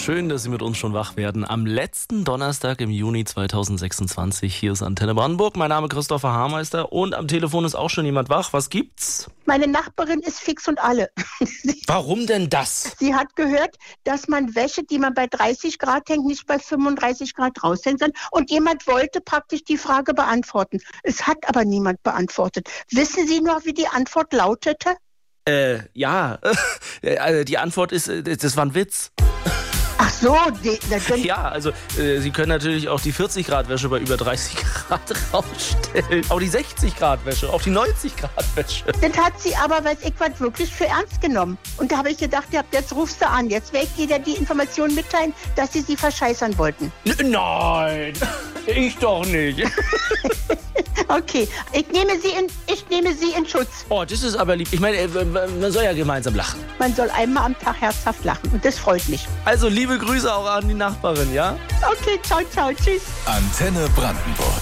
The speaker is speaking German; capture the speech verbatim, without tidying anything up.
Schön, dass Sie mit uns schon wach werden. Am letzten Donnerstag im Juni zweitausendsechsundzwanzig. Hier ist Antenne Brandenburg. Mein Name ist Christopher Haarmeister und am Telefon ist auch schon jemand wach. Was gibt's? Meine Nachbarin ist fix und alle. Warum denn das? Sie hat gehört, dass man Wäsche, die man bei dreißig Grad hängt, nicht bei fünfunddreißig Grad raushängen soll. Und jemand wollte praktisch die Frage beantworten. Es hat aber niemand beantwortet. Wissen Sie noch, wie die Antwort lautete? Äh, ja. Die Antwort ist, das war ein Witz. Ach so, die, die, ja, also äh, Sie können natürlich auch die vierzig Grad Wäsche bei über dreißig Grad rausstellen. Auch die sechzig Grad Wäsche, auch die neunzig Grad Wäsche. Das hat sie aber, weiß ich was, wirklich für ernst genommen. Und da habe ich gedacht, ja, jetzt rufst du an. Jetzt werde ich dir die Information mitteilen, dass sie sie verscheißern wollten. Nein, ich doch nicht. Okay, ich nehme sie in, ich nehme sie in Schutz. Oh, das ist aber lieb. Ich meine, man soll ja gemeinsam lachen. Man soll einmal am Tag herzhaft lachen und das freut mich. Also liebe Grüße auch an die Nachbarin, ja? Okay, ciao, ciao, tschüss. Antenne Brandenburg.